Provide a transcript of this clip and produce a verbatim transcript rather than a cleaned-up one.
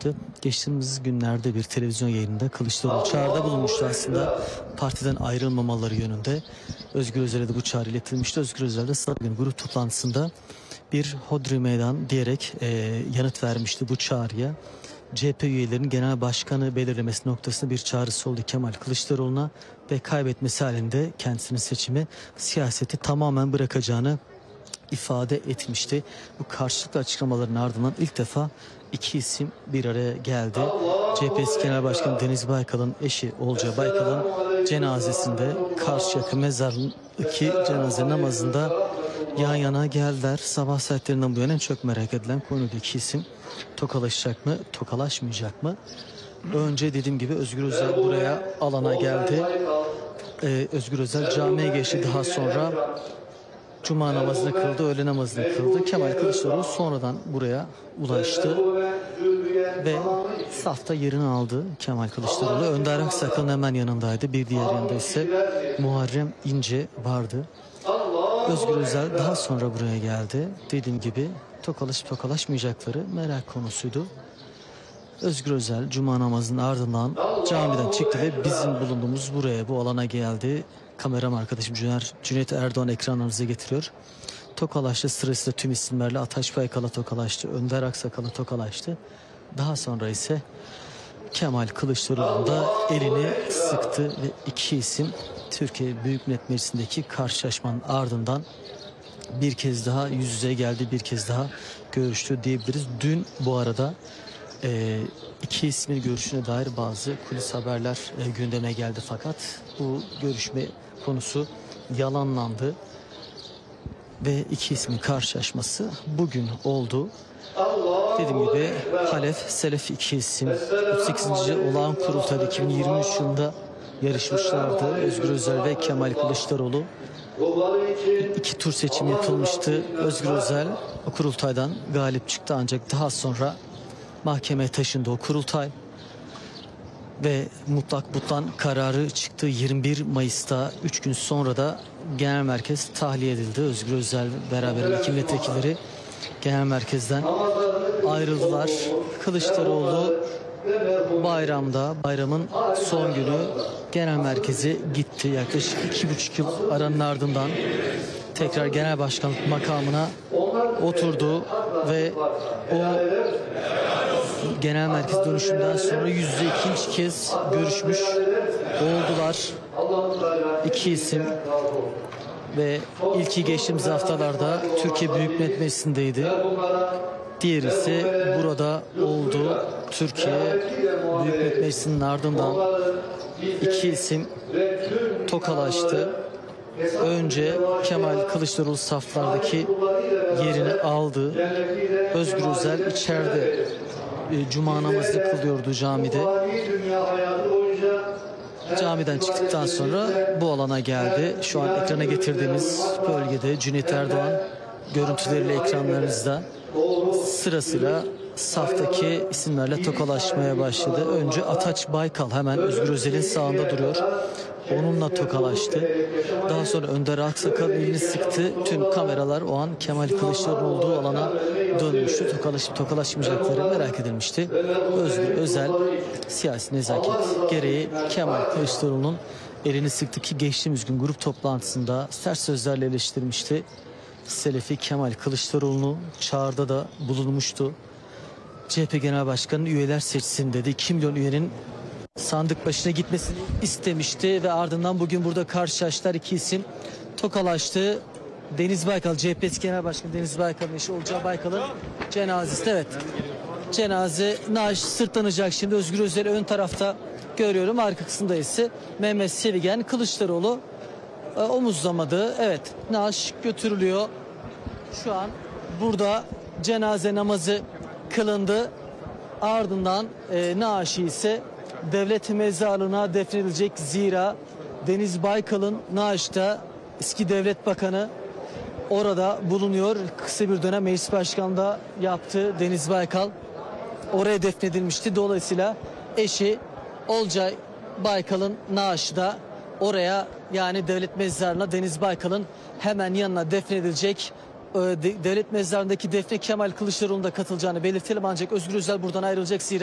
tokalaştı. Geçtiğimiz günlerde bir televizyon yayınında Kılıçdaroğlu çağrıda bulunmuştu aslında partiden ayrılmamaları yönünde. Özgür Özel'e de bu çağrı iletilmişti. Özgür Özel de salı günü grup toplantısında bir hodri meydan diyerek e, yanıt vermişti bu çağrıya. C H P üyelerinin genel başkanı belirlemesi noktasında bir çağrısı oldu Kemal Kılıçdaroğlu'na ve kaybetmesi halinde kendisinin seçimi siyaseti tamamen bırakacağını ifade etmişti. Bu karşılıklı açıklamaların ardından ilk defa iki isim bir araya geldi. C H P eski Genel Başkanı Deniz Baykal'ın eşi Olcay Baykal'ın cenazesinde Karşıyaka mezarlığındaki cenaze namazında yan yana geldiler. Sabah saatlerinden bu yana en çok merak edilen konuydu. İki isim tokalaşacak mı, tokalaşmayacak mı? Önce dediğim gibi Özgür Özel buraya alana geldi. Ee, Özgür Özel camiye geçti. Daha sonra Cuma namazını kıldı, öğle namazını kıldı. Kemal Kılıçdaroğlu sonradan buraya ulaştı ve safta yerini aldı Kemal Kılıçdaroğlu. Önder Aksakal'ın hemen yanındaydı. Bir diğer yanında ise Muharrem İnce vardı. Özgür Özel daha sonra buraya geldi. Dediğim gibi tokalaşıp tokalaşmayacakları merak konusuydu. Özgür Özel Cuma namazının ardından camiden çıktı ve bizim bulunduğumuz buraya, bu alana geldi. Kameram arkadaşım Cüneyt Erdoğan ekranlarınıza getiriyor. Tokalaştı, sırasıyla tüm isimlerle Ataş Baykal'a tokalaştı, Önder Aksakal'a tokalaştı. Daha sonra ise Kemal Kılıçdaroğlu da elini sıktı ve iki isim Türkiye Büyük Millet Meclisi'ndeki karşılaşmanın ardından bir kez daha yüz yüze geldi, bir kez daha görüştü diyebiliriz. Dün bu arada e, iki ismin görüşüne dair bazı kulis haberler e, gündeme geldi, fakat bu görüşme konusu yalanlandı ve iki ismin karşılaşması bugün oldu. Dediğim gibi Halef, Selef iki isim otuz sekizinci olağan kurultayda iki bin yirmi üç yılında yarışmışlardı. Özgür Özel ve Kemal Kılıçdaroğlu. İki tur seçim yapılmıştı. Özgür Özel o kurultaydan galip çıktı, ancak daha sonra mahkemeye taşındı o kurultay ve mutlak butlan kararı çıktı. yirmi bir Mayıs'ta üç gün sonra da genel merkez tahliye edildi. Özgür Özel beraber iki milletvekilleri genel merkezden ayrıldılar. Kılıçdaroğlu bayramda, bayramın son günü genel merkeze gitti. Yaklaşık iki buçuk yıl aranın ardından tekrar genel başkanlık makamına oturdu ve o genel merkez dönüşünden sonra yüz yüze ikinci kez görüşmüş oldular iki isim ve ilki geçtiğimiz haftalarda Türkiye Büyük Millet Meclisi'ndeydi. Diğeri ise burada oldu. Türkiye Büyük Millet Meclisi'nin ardından iki isim tokalaştı. Önce Kemal Kılıçdaroğlu saflardaki yerini aldı. Özgür Özel içeride e, Cuma namazı kılıyordu camide. Camiden çıktıktan sonra bu alana geldi. Şu an ekrana getirdiğimiz bölgede Cüneyt Erdoğan görüntüleriyle ekranlarınızda sırasıyla saftaki isimlerle tokalaşmaya başladı. Önce Ataç Baykal hemen Özgür Özel'in sağında duruyor. Onunla tokalaştı. Daha sonra Önder Aksakal elini sıktı. Tüm kameralar o an Kemal Kılıçdaroğlu olduğu alana dönmüştü. Tokalaşıp tokalaşmayacakları merak edilmişti. Özgür Özel siyasi nezaket gereği Kemal Kılıçdaroğlu'nun elini sıktı ki geçtiğimiz gün grup toplantısında sert sözlerle eleştirmişti. Selefi Kemal Kılıçdaroğlu'nu çağrıda da bulunmuştu. C H P Genel Başkanı üyeler seçsin dedi. iki milyon üyenin sandık başına gitmesini istemişti ve ardından bugün burada karşılaştılar. İki isim tokalaştı. Deniz Baykal, C H P eski Genel Başkanı Deniz Baykal'ın eşi Olcay Baykal'ın cenazesi. Evet, cenaze naaş sırtlanacak şimdi. Özgür Özel'i ön tarafta görüyorum. Arka kısımda ise Mehmet Sevigen. Kılıçdaroğlu e, omuzlamadı. Evet, naaş götürülüyor. Şu an burada cenaze namazı kılındı. Ardından e, naaşı ise devlet mezarlığına defnedilecek. Zira Deniz Baykal'ın naaşta eski devlet bakanı orada bulunuyor. Kısa bir dönem meclis başkanlığı da yaptı Deniz Baykal. Oraya defnedilmişti. Dolayısıyla eşi Olcay Baykal'ın naaşı da oraya, yani devlet mezarlığına Deniz Baykal'ın hemen yanına defnedilecek. Devlet mezarlığındaki defne Kemal Kılıçdaroğlu'nun da katılacağını belirtelim, ancak Özgür Özel buradan ayrılacak. Zira